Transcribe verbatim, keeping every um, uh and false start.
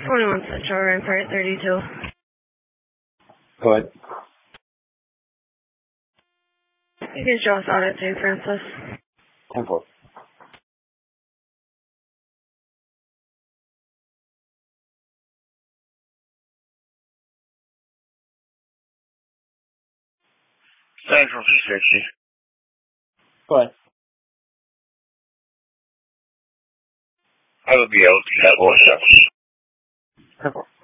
twenty-one Central, Rampart thirty-two. Go ahead. You can show us out at Saint Francis. ten four. Central for sixty. Go ahead. I will be able to have more shots. ten four.